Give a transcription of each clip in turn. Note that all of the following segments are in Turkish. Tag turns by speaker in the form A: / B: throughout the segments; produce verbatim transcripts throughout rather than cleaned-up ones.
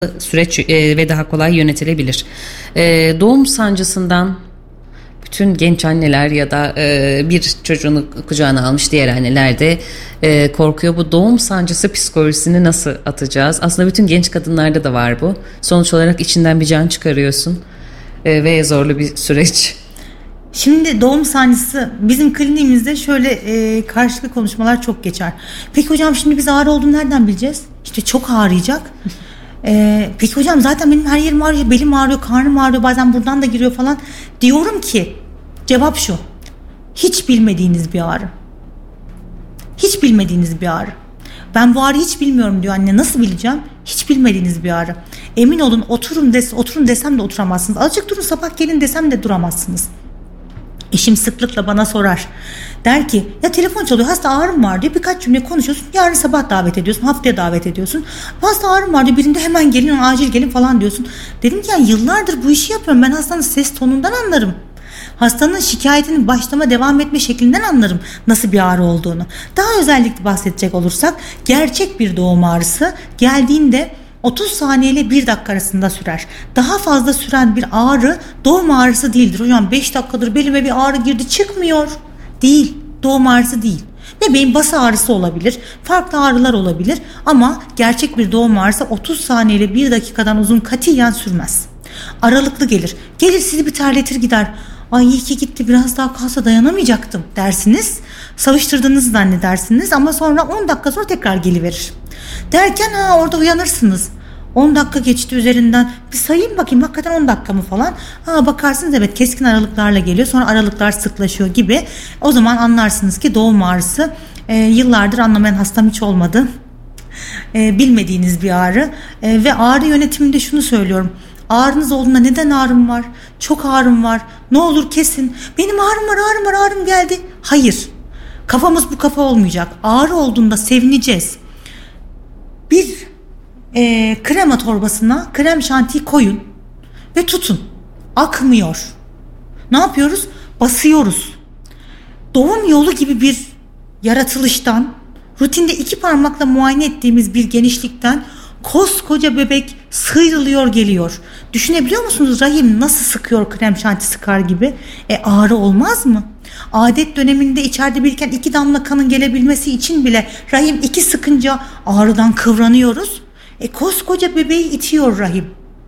A: süreç e, ve daha kolay yönetilebilir. E, doğum sancısından bütün genç anneler ya da e, bir çocuğunu kucağına almış diğer anneler de e, korkuyor. Bu doğum sancısı psikolojisini nasıl atacağız? Aslında bütün genç kadınlarda da var bu. Sonuç olarak içinden bir can çıkarıyorsun e, ve zorlu bir süreç.
B: Şimdi doğum sancısı bizim kliniğimizde şöyle e, karşılıklı konuşmalar çok geçer. Peki hocam şimdi biz ağrı olduğunu nereden bileceğiz? İşte çok ağrıyacak. Ee, peki hocam zaten benim her yerim ağrıyor, belim ağrıyor, karnım ağrıyor, bazen buradan da giriyor falan. Diyorum ki cevap şu: hiç bilmediğiniz bir ağrı. Hiç bilmediğiniz bir ağrı. Ben bu ağrıyı hiç bilmiyorum diyor anne. Nasıl bileceğim? Hiç bilmediğiniz bir ağrı. Emin olun oturun, des, oturun desem de oturamazsınız. Azıcık durun sabah gelin desem de duramazsınız. Eşim sıklıkla bana sorar. Der ki ya telefon çalıyor, hasta ağrım var diyor. Birkaç cümle konuşuyorsun. Yarın sabah davet ediyorsun. Haftaya davet ediyorsun. Hasta ağrım var diyor. Birinde hemen gelin, acil gelin falan diyorsun. Dedim ki yani yıllardır bu işi yapıyorum. Ben hastanın ses tonundan anlarım. Hastanın şikayetinin başlama devam etme şeklinden anlarım nasıl bir ağrı olduğunu. Daha özellikle bahsedecek olursak gerçek bir doğum ağrısı geldiğinde otuz saniye ile bir dakika arasında sürer. Daha fazla süren bir ağrı doğum ağrısı değildir. Hocam beş dakikadır belime bir ağrı girdi çıkmıyor. Değil. Doğum ağrısı değil. Bebeğin bası ağrısı olabilir. Farklı ağrılar olabilir. Ama gerçek bir doğum ağrısı otuz saniye ile bir dakikadan uzun katiyen sürmez. Aralıklı gelir. Gelir sizi bir terletir gider. Ay iyi ki gitti, biraz daha kalsa dayanamayacaktım dersiniz. Savıştırdığınızı zannedersiniz ama sonra on dakika sonra tekrar geliverir. Derken ha orada uyanırsınız. on dakika geçti üzerinden, bir sayayım bakayım hakikaten on dakika mı falan. Ha bakarsınız evet keskin aralıklarla geliyor, sonra aralıklar sıklaşıyor gibi. O zaman anlarsınız ki doğum ağrısı e, yıllardır anlamayan hastam hiç olmadı. E, bilmediğiniz bir ağrı e, ve ağrı yönetiminde şunu söylüyorum. Ağrınız olduğunda neden ağrım var? Çok ağrım var. Ne olur kesin. Benim ağrım var, ağrım var, ağrım geldi. Hayır. Kafamız bu kafa olmayacak. Ağrı olduğunda sevineceğiz. Bir e, krema torbasına krem şantiyi koyun ve tutun. Akmıyor. Ne yapıyoruz? Basıyoruz. Doğum yolu gibi bir yaratılıştan, rutinde iki parmakla muayene ettiğimiz bir genişlikten koskoca bebek sıyrılıyor geliyor. Düşünebiliyor musunuz rahim nasıl sıkıyor krem şanti sıkar gibi? E ağrı olmaz mı? Adet döneminde içeride biriken iki damla kanın gelebilmesi için bile rahim iki sıkınca ağrıdan kıvranıyoruz. E koskoca bebeği itiyor rahim.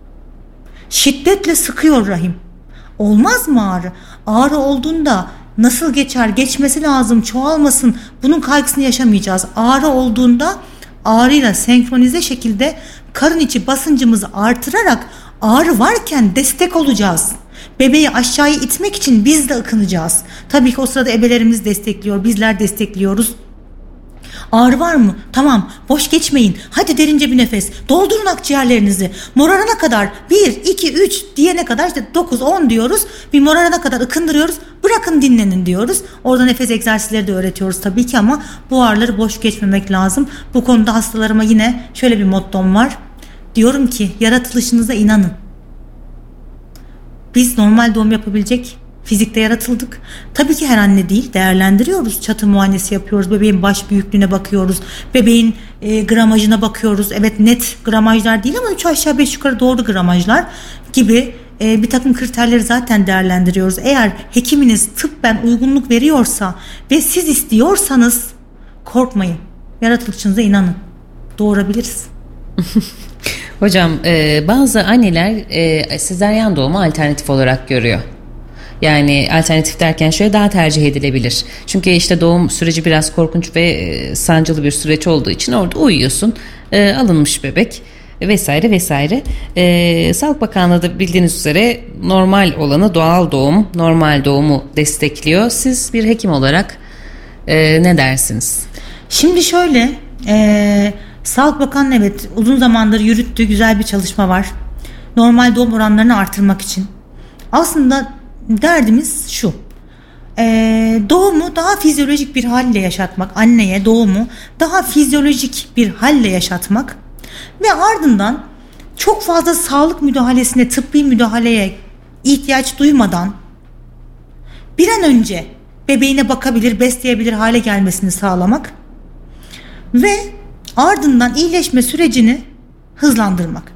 B: Şiddetle sıkıyor rahim. Olmaz mı ağrı? Ağrı olduğunda nasıl geçer? Geçmesi lazım, çoğalmasın. Bunun kaygısını yaşamayacağız. Ağrı olduğunda ağrıyla senkronize şekilde karın içi basıncımızı artırarak ağrı varken destek olacağız. Bebeği aşağıya itmek için biz de ıkınacağız. Tabii ki o sırada ebelerimiz destekliyor, bizler destekliyoruz. Ağrı var mı? Tamam, boş geçmeyin. Hadi derince bir nefes. Doldurun akciğerlerinizi. Morarana kadar bir, iki, üç diyene kadar işte dokuz, on diyoruz. Bir morarana kadar ıkındırıyoruz. Bırakın dinlenin diyoruz. Orada nefes egzersizleri de öğretiyoruz tabii ki ama bu ağrıları boş geçmemek lazım. Bu konuda hastalarıma yine şöyle bir mottom var. Diyorum ki yaratılışınıza inanın. Biz normal doğum yapabilecek fizikte yaratıldık. Tabii ki her anne değil, değerlendiriyoruz. Çatı muayenesi yapıyoruz. Bebeğin baş büyüklüğüne bakıyoruz. Bebeğin e, gramajına bakıyoruz. Evet net gramajlar değil ama üç aşağı beş yukarı doğru gramajlar gibi e, bir takım kriterleri zaten değerlendiriyoruz. Eğer hekiminiz tıbben uygunluk veriyorsa ve siz istiyorsanız korkmayın. Yaratılışınıza inanın. Doğurabiliriz.
A: Hocam e, bazı anneler e, sezaryen doğumu alternatif olarak görüyor. Yani alternatif derken şöyle daha tercih edilebilir. Çünkü işte doğum süreci biraz korkunç ve e, sancılı bir süreç olduğu için orada uyuyorsun. E, alınmış bebek vesaire vesaire. E, Sağlık Bakanlığı da bildiğiniz üzere normal olanı doğal doğum, normal doğumu destekliyor. Siz bir hekim olarak e, ne dersiniz?
B: Şimdi şöyle... E, Sağlık Bakanlığı evet uzun zamandır yürüttüğü güzel bir çalışma var. Normal doğum oranlarını artırmak için. Aslında derdimiz şu. Ee, doğumu daha fizyolojik bir halle yaşatmak. Anneye doğumu daha fizyolojik bir halle yaşatmak. Ve ardından çok fazla sağlık müdahalesine, tıbbi müdahaleye ihtiyaç duymadan bir an önce bebeğine bakabilir, besleyebilir hale gelmesini sağlamak. Ve ardından iyileşme sürecini hızlandırmak.